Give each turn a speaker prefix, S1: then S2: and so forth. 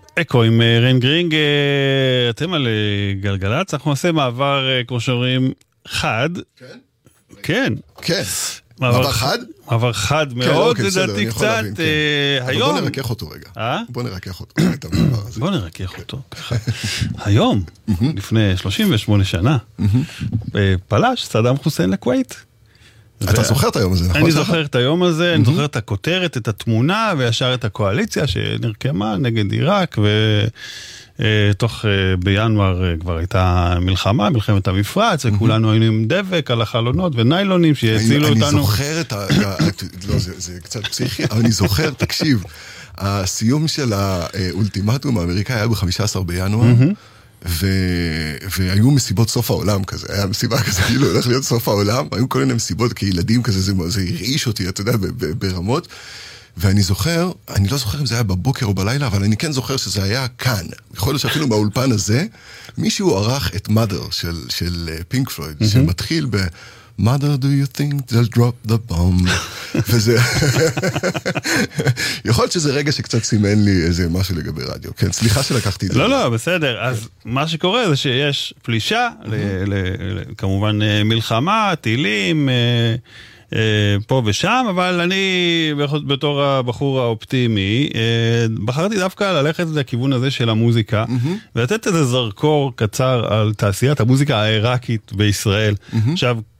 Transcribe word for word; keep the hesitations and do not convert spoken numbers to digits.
S1: אקו עם ריין גרינג, אתם על גלגלץ, אנחנו נעשה מעבר, כמו שאומרים, חד. כן? כן.
S2: כן. מעבר חד?
S1: מעבר חד מאוד, לדעתי קצת היום.
S2: בוא נרקח אותו רגע. בוא נרקח אותו.
S1: בוא נרקח אותו. היום, לפני שלושים ושמונה שנה, פלש סדאם חוסיין לכווית.
S2: אתה זוכר את היום הזה, נכון?
S1: אני זוכר את היום הזה, אני זוכר את הכותרת, את התמונה, וישר את הקואליציה שנרקמה נגד עיראק, ותוך בינואר כבר הייתה מלחמה, מלחמת המפרץ, וכולנו היינו עם דבק על החלונות וניילונים שיצילו אותנו.
S2: אני זוכר את ה... לא, זה קצת פסיכי, אבל אני זוכר, תקשיב, הסיום של האולטימטום האמריקאי היה ב-חמישה עשר בינואר, והיו מסיבות סוף העולם כזה, היה מסיבה כזה, כאילו הולך להיות סוף העולם, היו כל מיני מסיבות כילדים כזה, זה הרעיש אותי, אתה יודע, ברמות, ואני זוכר, אני לא זוכר אם זה היה בבוקר או בלילה, אבל אני כן זוכר שזה היה כאן, יכול להיות שאפילו באולפן הזה, מישהו ערך את Mother של פינק פלויד, שמתחיל ב... Mother, do you think they'll drop the bomb? וזה... יכול להיות שזה רגע שקצת סימן לי איזה משהו לגבי רדיו. כן, סליחה שלקחתי את זה.
S1: לא, לא, בסדר. אז מה שקורה זה שיש פלישה, כמובן מלחמה, טילים, פה ושם, אבל אני, בתור הבחור האופטימי, בחרתי דווקא ללכת לכיוון הזה של המוזיקה, ולתת איזה זרקור קצר על תעשיית המוזיקה העיראקית בישראל. עכשיו,